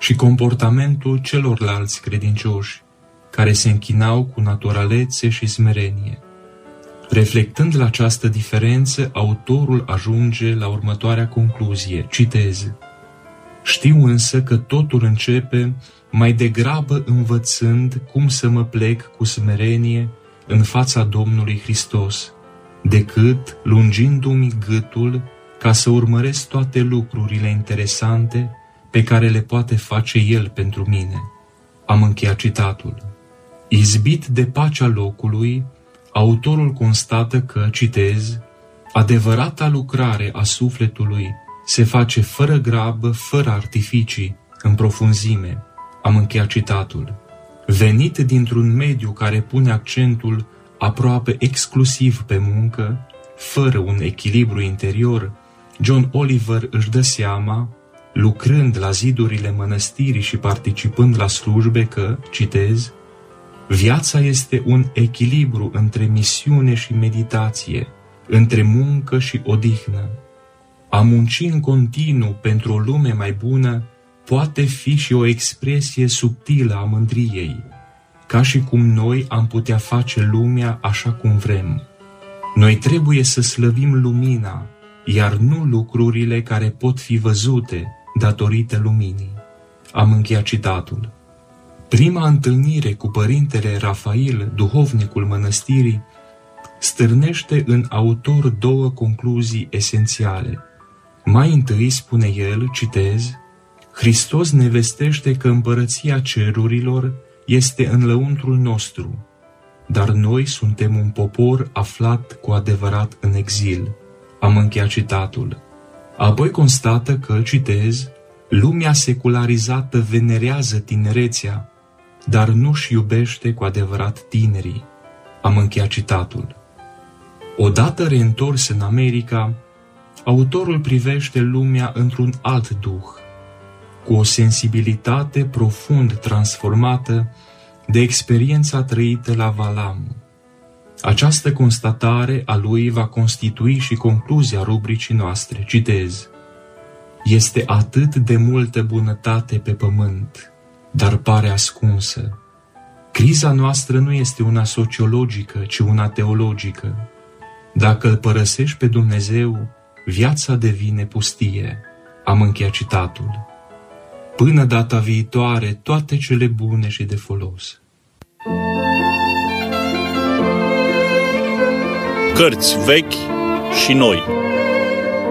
și comportamentul celorlalți credincioși, care se închinau cu naturalețe și smerenie. Reflectând la această diferență, autorul ajunge la următoarea concluzie, citez: știu însă că totul începe mai degrabă învățând cum să mă plec cu smerenie în fața Domnului Hristos, decât lungindu-mi gâtul ca să urmăresc toate lucrurile interesante pe care le poate face El pentru mine. Am încheiat citatul. Izbit de pacea locului, autorul constată că, citez, adevărata lucrare a sufletului se face fără grabă, fără artificii, în profunzime. Am încheiat citatul. Venit dintr-un mediu care pune accentul aproape exclusiv pe muncă, fără un echilibru interior, John Oliver își dă seama, lucrând la zidurile mănăstirii și participând la slujbe, că, citez, viața este un echilibru între misiune și meditație, între muncă și odihnă. A munci în continuu pentru o lume mai bună poate fi și o expresie subtilă a mândriei, ca și cum noi am putea face lumea așa cum vrem. Noi trebuie să slăvim lumina, iar nu lucrurile care pot fi văzute datorită luminii. Am încheiat citatul. Prima întâlnire cu părintele Rafail, duhovnicul mănăstirii, stârnește în autor două concluzii esențiale. Mai întâi spune el, citez, Hristos ne vestește că împărăția cerurilor este în lăuntrul nostru, dar noi suntem un popor aflat cu adevărat în exil. Am încheiat citatul. Apoi constată că, citez, lumea secularizată venerează tinerețea, dar nu-și iubește cu adevărat tinerii. Am încheiat citatul. Odată reîntors în America, autorul privește lumea într-un alt duh, cu o sensibilitate profund transformată de experiența trăită la Valam. Această constatare a lui va constitui și concluzia rubricii noastre. Citez: este atât de multă bunătate pe pământ, dar pare ascunsă. Criza noastră nu este una sociologică, ci una teologică. Dacă îl părăsești pe Dumnezeu, viața devine pustie. Am încheiat citatul. Până data viitoare, toate cele bune și de folos. Cărți vechi și noi.